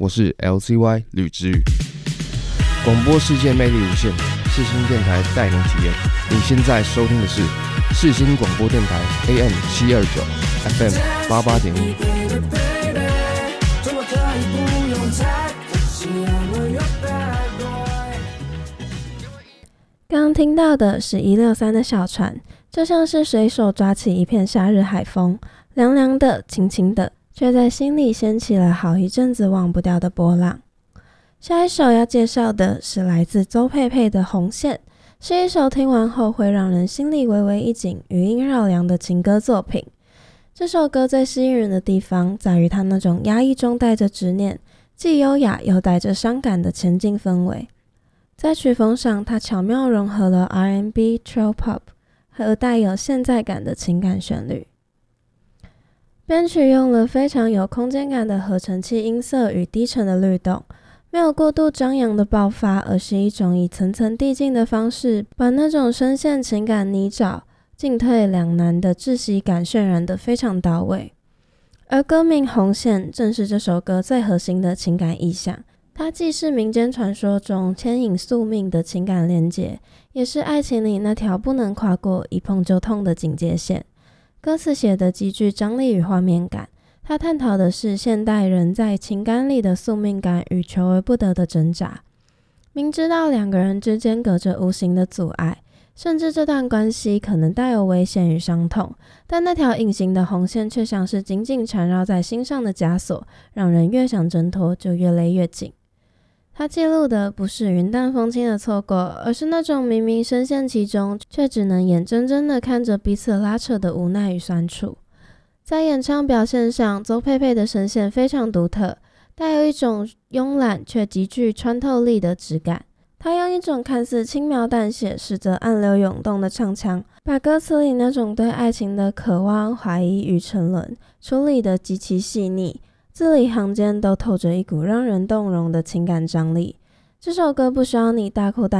我是 LCY 吕之宇。广播世界魅力无限，世新电台带您体验。你现在收听的是世新广播电台 AM 729 FM 88.1。 刚听到的是163的小船，就像是随手抓起一片夏日海风，凉凉的、轻轻的，却在心里掀起了好一阵子忘不掉的波浪。下一首要介绍的是来自邹佩佩的《红线》，是一首听完后会让人心里微微一紧、余音绕梁的情歌作品。这首歌最吸引人的地方在于它那种压抑中带着执念，既优雅又带着伤感的前进氛围。在曲风上，它巧妙融合了 R&B、Chill Pop 和带有现在感的情感旋律。编曲用了非常有空间感的合成器音色与低沉的律动，没有过度张扬的爆发，而是一种以层层递进的方式，把那种深陷情感泥沼、进退两难的窒息感渲染得非常到位。而歌名《红线》正是这首歌最核心的情感意象。它既是民间传说中牵引宿命的情感连结，也是爱情里那条不能跨过、一碰就痛的警戒线。歌词写得极具张力与画面感，它探讨的是现代人在情感里的宿命感与求而不得的挣扎。明知道两个人之间隔着无形的阻碍，甚至这段关系可能带有危险与伤痛，但那条隐形的红线却像是紧紧缠绕在心上的枷锁，让人越想挣脱就越勒越紧。它记录的不是云淡风轻的错过，而是那种明明深陷其中，却只能眼睁睁地看着彼此拉扯的无奈与酸楚。在演唱表现上，邹佩佩的声线非常独特，带有一种慵懒却极具穿透力的质感。他用一种看似轻描淡写，实则暗流涌动的唱腔，把歌词里那种对爱情的渴望、怀疑与沉沦处理得极其细腻，字里行间都透着一股让人动容的情感张力。这首歌不需要你大哭大